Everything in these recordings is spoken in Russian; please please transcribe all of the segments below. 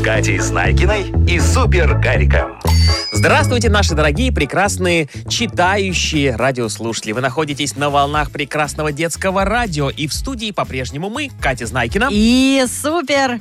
Катей Знайкиной и Супер Гариком. Здравствуйте, наши дорогие, прекрасные, читающие радиослушатели. Вы находитесь на волнах прекрасного детского радио. И в студии по-прежнему мы, Катя Знайкина. И Супер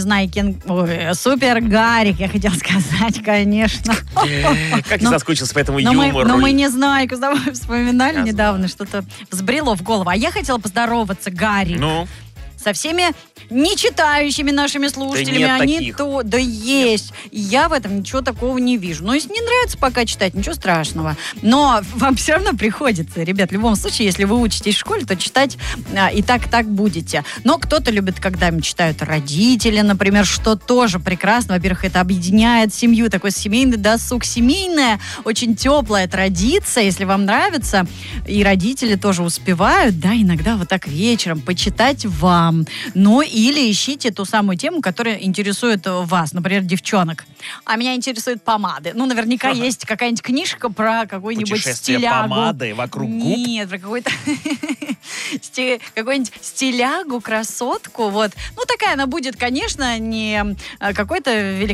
Гарик, я хотела сказать, конечно. Как я соскучился по этому юмору. юмору. Но мы не Знайку с тобой вспоминали недавно, что-то взбрело в голову. А я хотела поздороваться, Гарик. Со всеми нечитающими нашими слушателями. Да нет они таких. Да есть. И я в этом ничего такого не вижу. Но если не нравится пока читать, ничего страшного. Но вам все равно приходится, ребят, в любом случае, если вы учитесь в школе, то читать и так будете. Но кто-то любит, когда им читают родители, например, что тоже прекрасно. Во-первых, это объединяет семью, такой семейный досуг. Семейная, очень теплая традиция, если вам нравится. И родители тоже успевают, да, иногда вот так вечером почитать вам. Ну, или ищите ту самую тему, которая интересует вас, например, девчонок. А меня интересуют помады. Ну, наверняка есть какая-нибудь книжка про какую-нибудь стилягу. Помады вокруг губ? Нет, про какую-то какую-нибудь стилягу, красотку. Вот. Ну, такая она будет, конечно, не какой-то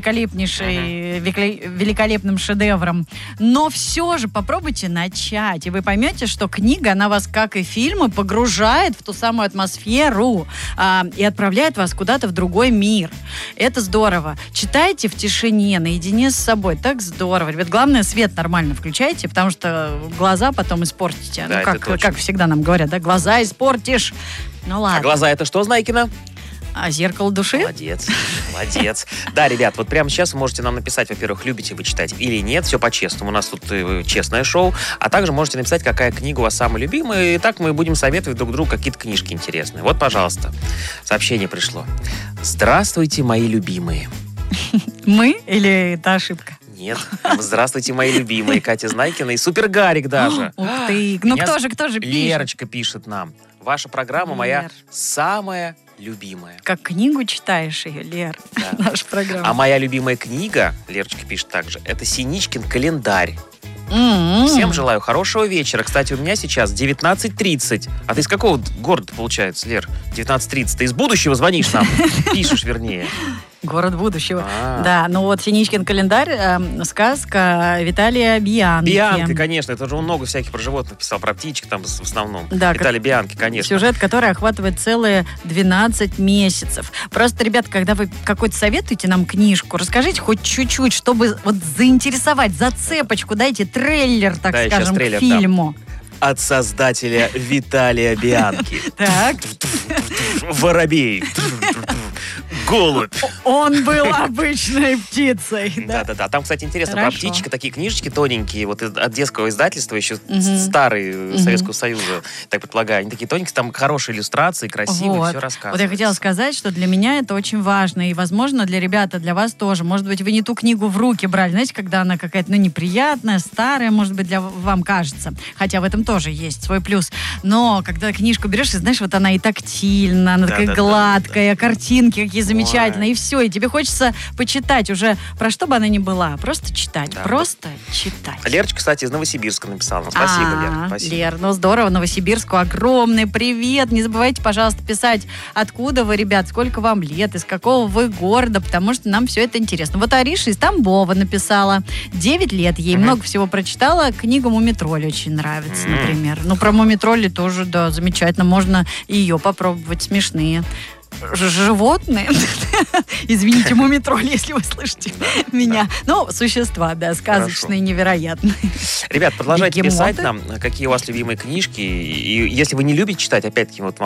великолепным шедевром. Но все же попробуйте начать. И вы поймете, что книга, она вас, как и фильмы, погружает в ту самую атмосферу и отправляет вас куда-то в другой мир. Это здорово. Читайте в тишине, наедине с собой. Так здорово. Ребят, главное, свет нормально включайте, потому что глаза потом испортите. Да, как всегда нам говорят, да, глаза испортишь. Ну ладно. А глаза это что, Знайкина? Зеркало души? Молодец. Да, ребят, вот прямо сейчас вы можете нам написать, во-первых, любите вы читать или нет, все по-честному. У нас тут честное шоу. А также можете написать, какая книга у вас самая любимая. И так мы будем советовать друг другу какие-то книжки интересные. Вот, пожалуйста, сообщение пришло. Здравствуйте, мои любимые. Мы или это ошибка? Нет. Здравствуйте, мои любимые. Катя Знайкина и Супер Гарик даже. Ух ты. Ну кто же пишет? Лерочка пишет нам. Ваша программа моя самая любимая. Как книгу читаешь ее, Лер, да. Наша программа. А моя любимая книга, Лерочка пишет также, это Синичкин календарь. Всем желаю хорошего вечера. Кстати, у меня сейчас 19:30. А ты из какого города, получается, Лер? 19:30. Ты из будущего звонишь нам? Пишешь, вернее. Город будущего. Да, ну вот «Синичкин календарь», сказка Виталия Бианки. Бианки, конечно. Это же он много всяких про животных писал, про птичек там в основном. Да, Виталий Бианки, конечно. Сюжет, который охватывает целые 12 месяцев. Просто, ребят, когда вы какой-то советуете нам книжку, расскажите хоть чуть-чуть, чтобы вот заинтересовать, зацепочку, дайте трейлер, так скажем, к фильму. От создателя Виталия Бианки. Так. Воробей. Голубь. Он был обычной птицей. Да. Там, кстати, интересно, про птичек, такие книжечки тоненькие, вот от детского издательства, еще старые Советского Союза, так предполагаю. Они такие тоненькие, там хорошие иллюстрации, красивые, все рассказывают. Вот я хотела сказать, что для меня это очень важно. И, возможно, для ребят, для вас тоже. Может быть, вы не ту книгу в руки брали. Знаете, когда она какая-то, неприятная, старая, может быть, вам кажется. Хотя в этом тоже есть свой плюс. Но когда книжку берешь, и знаешь, вот она и тактильна, она такая гладкая, картинки какие замечательные, и все. И тебе хочется почитать уже, про что бы она ни была. Просто читать. Просто читать. Лерочка, кстати, из Новосибирска написала. Спасибо, Лер. Спасибо. Лер, здорово. Новосибирску огромный привет. Не забывайте, пожалуйста, писать, откуда вы, ребят, сколько вам лет, из какого вы города, потому что нам все это интересно. Вот Ариша из Тамбова написала. 9 лет ей. Много всего прочитала. Книга «Мумитроль» очень нравится, например. Ну, про «Мумитроли» тоже, да, замечательно. Можно и ее попробовать. Смешные животные. Извините, мумитроль, если вы слышите меня. Ну, существа, да, сказочные, невероятные. Ребят, продолжайте писать нам, какие у вас любимые книжки. И если вы не любите читать, опять-таки, вот